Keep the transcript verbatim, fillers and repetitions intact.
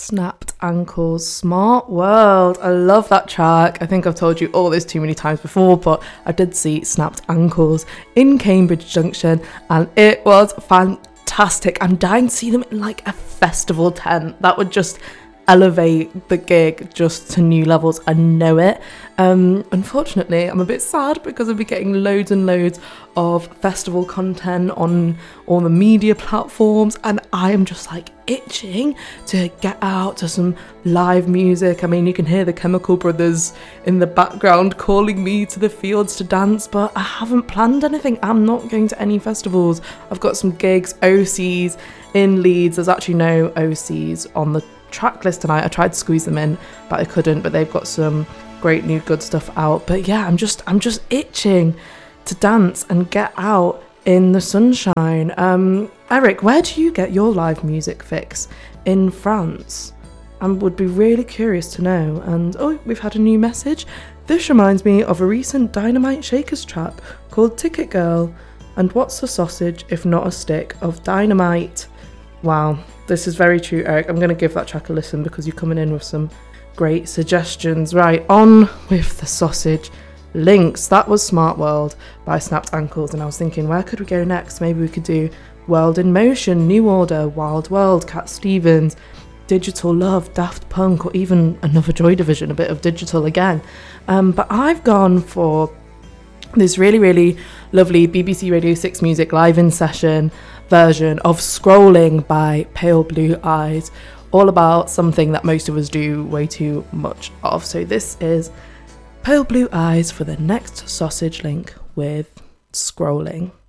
Snapped Ankles, Smart World. I love that track. I think I've told you all this too many times before, but I did see Snapped Ankles in Cambridge Junction and it was fantastic. I'm dying to see them in like a festival tent. That would just elevate the gig just to new levels. I know it. Um, unfortunately, I'm a bit sad because I'll be getting loads and loads of festival content on all the media platforms and I am just like itching to get out to some live music. I mean, you can hear the Chemical Brothers in the background calling me to the fields to dance, but I haven't planned anything. I'm not going to any festivals. I've got some gigs, O Cs in Leeds. There's actually no O Cs on the track list tonight. I tried to squeeze them in but I couldn't, but they've got some great new good stuff out. But yeah, I'm just I'm just itching to dance and get out in the sunshine. um Eric, where do you get your live music fix in France? I would be really curious to know. And oh, we've had a new message. This reminds me of a recent Dynamite Shakers track called Ticket Girl, and what's a sausage if not a stick of dynamite? Wow, this is very true, Eric. I'm going to give that track a listen because you're coming in with some great suggestions. Right, on with the sausage links. That was Smart World by Snapped Ankles, and I was thinking, where could we go next? Maybe we could do World in Motion, New Order, Wild World, Cat Stevens, Digital Love, Daft Punk, or even another Joy Division, a bit of digital again. Um, but I've gone for this really, really lovely B B C Radio six Music live in session version of Scrolling by Pale Blue Eyes, all about something that most of us do way too much of. So this is Pale Blue Eyes for the next sausage link with Scrolling.